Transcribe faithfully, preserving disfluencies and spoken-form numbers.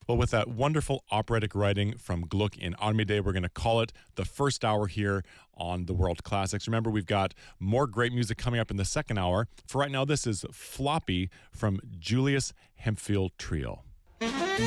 Well, with that wonderful operatic writing from Gluck in Armide, we're going to call it the first hour here on the World Classics. Remember, we've got more great music coming up in the second hour. For right now, this is Floppy from Julius Hempfield Trio.